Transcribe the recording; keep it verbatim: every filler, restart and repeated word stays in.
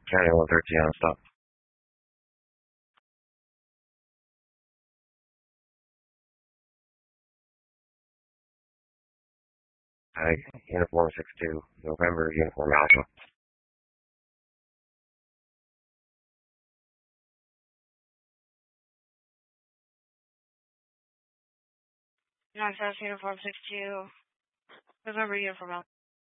County one thirteen on stop. Hi, Uniform six two, November, Uniform Alpha. Access Uniform six two, November Uniform Alpha.